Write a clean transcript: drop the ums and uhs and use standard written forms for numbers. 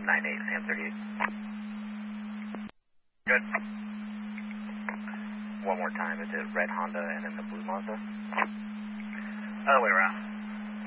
98, Sam 38. Good. One more time, is it red Honda and then the blue Mazda? Other way around.